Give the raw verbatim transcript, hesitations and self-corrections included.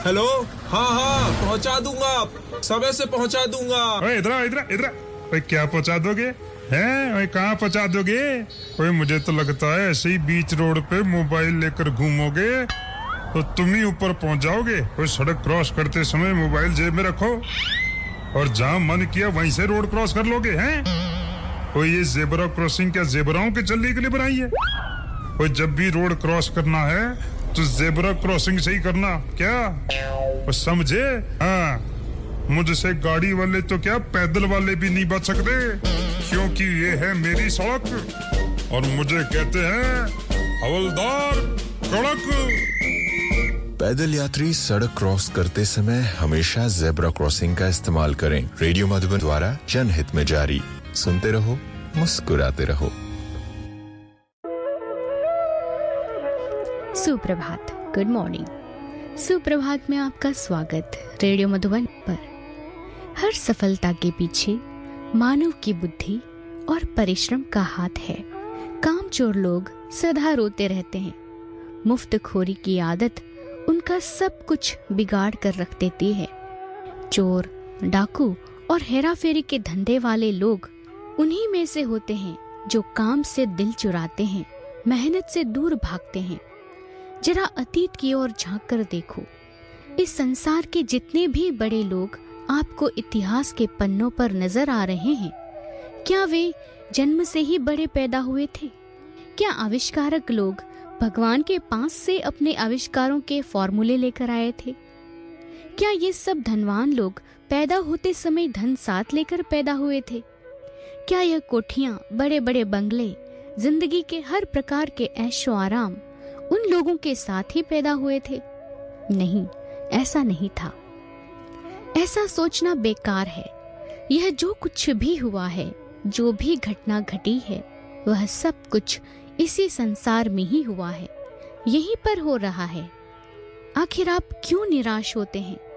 Hello, हाँ हाँ पहुंचा दूंगा, समय से पहुंचा दूंगा। ओए इधर इधर इधर, ओए क्या पहुंचा दोगे हैं? ओए कहाँ पहुंचा दोगे? ओए मुझे तो लगता है ऐसे ही बीच रोड पे मोबाइल लेकर घूमोगे तो तुम ही ऊपर पहुंच जाओगे। ओए सड़क क्रॉस करते समय मोबाइल जेब में रखो और जहाँ मन किया वहीं से रोड क्रॉस कर लोगे हैं? ओए ये जेब्रा क्रॉसिंग क्या जेबराओं के चलने के लिए बनाई है? ओए जब भी रोड क्रॉस करना है तो जेब्रा क्रॉसिंग से ही करना, क्या और समझे? हाँ, मुझसे गाड़ी वाले तो क्या पैदल वाले भी नहीं बच सकते, क्योंकि ये है मेरी सड़क और मुझे कहते हैं हवलदार कड़क। पैदल यात्री सड़क क्रॉस करते समय हमेशा जेब्रा क्रॉसिंग का इस्तेमाल करें। रेडियो मधुबन द्वारा जनहित में जारी। सुनते रहो, मुस्कुराते रहो। सुप्रभात, गुड मॉर्निंग। सुप्रभात में आपका स्वागत रेडियो मधुबन पर। हर सफलता के पीछे मानव की बुद्धि और परिश्रम का हाथ है। कामचोर लोग सदा रोते रहते हैं। मुफ्तखोरी की आदत उनका सब कुछ बिगाड़ कर रख देती है। चोर, डाकू और हेराफेरी के धंधे वाले लोग उन्हीं में से होते हैं जो काम से दिल चुराते हैं, मेहनत से दूर भागते हैं। जरा अतीत की ओर झांक कर देखो। इस संसार के जितने भी बड़े लोग आपको इतिहास के पन्नों पर नजर आ रहे हैं, क्या वे जन्म से ही बड़े पैदा हुए थे? क्या आविष्कारक लोग भगवान के पास से अपने आविष्कारों के फॉर्मूले लेकर आए थे? क्या ये सब धनवान लोग पैदा होते समय धन साथ लेकर पैदा हुए थे? क्या यह कोठियां, बड़े बड़े बंगले, जिंदगी के हर प्रकार के ऐशो आराम उन लोगों के साथ ही पैदा हुए थे? नहीं, ऐसा नहीं था। ऐसा सोचना बेकार है। यह जो कुछ भी हुआ है, जो भी घटना घटी है, वह सब कुछ इसी संसार में ही हुआ है, यहीं पर हो रहा है। आखिर आप क्यों निराश होते हैं?